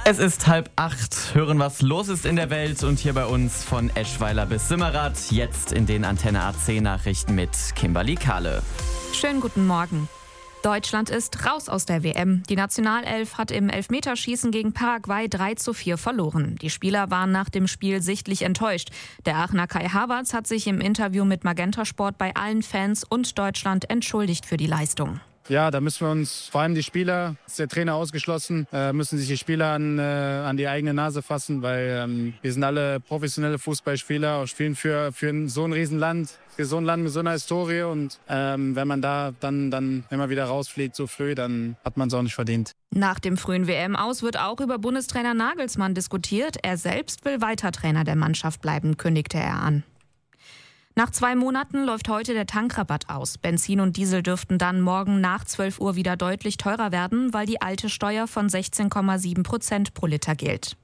Es ist 7:30. Hören, was los ist in der Welt und hier bei uns von Eschweiler bis Simmerath. Jetzt in den Antenne AC Nachrichten mit Kimberly Kahle. Schönen guten Morgen. Deutschland ist raus aus der WM. Die Nationalelf hat im Elfmeterschießen gegen Paraguay 3:4 verloren. Die Spieler waren nach dem Spiel sichtlich enttäuscht. Der Aachener Kai Havertz hat sich im Interview mit Magenta Sport bei allen Fans und Deutschland entschuldigt für die Leistung. Ja, da müssen wir uns, vor allem die Spieler, ist der Trainer ausgeschlossen, müssen sich die Spieler an die eigene Nase fassen, weil wir sind alle professionelle Fußballspieler, spielen für so ein Riesenland, für so ein Land mit so einer Historie und wenn man da dann immer wieder rausfliegt so früh, dann hat man es auch nicht verdient. Nach dem frühen WM-Aus wird auch über Bundestrainer Nagelsmann diskutiert. Er selbst will weiter Trainer der Mannschaft bleiben, kündigte er an. Nach 2 Monaten läuft heute der Tankrabatt aus. Benzin und Diesel dürften dann morgen nach 12 Uhr wieder deutlich teurer werden, weil die alte Steuer von 16,7% pro Liter gilt.